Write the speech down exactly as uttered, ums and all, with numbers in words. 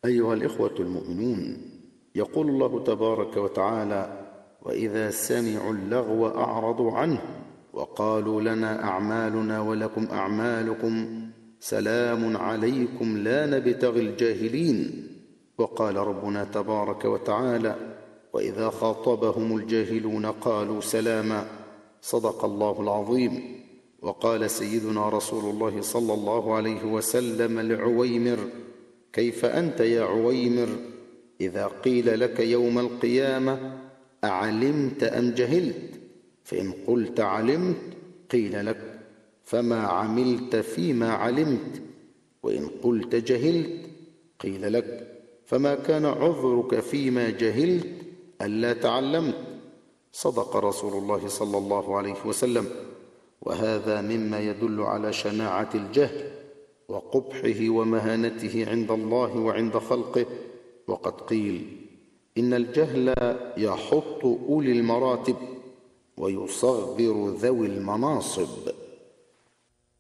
أيها الإخوة المؤمنون، يقول الله تبارك وتعالى: وإذا سمعوا اللغو أعرضوا عنه وقالوا لنا أعمالنا ولكم أعمالكم سلام عليكم لا نبتغي الجاهلين. وقال ربنا تبارك وتعالى: وإذا خاطبهم الجاهلون قالوا سلاما. صدق الله العظيم. وقال سيدنا رسول الله صلى الله عليه وسلم لعويمر: كيف أنت يا عويمر إذا قيل لك يوم القيامة أعلمت أم جهلت؟ فإن قلت علمت قيل لك فما عملت فيما علمت؟ وإن قلت جهلت قيل لك فما كان عذرك فيما جهلت ألا تعلمت؟ صدق رسول الله صلى الله عليه وسلم. وهذا مما يدل على شناعة الجهل وقبحه ومهانته عند الله وعند خلقه. وقد قيل: إن الجهل يحط أولي المراتب ويصغر ذوي المناصب.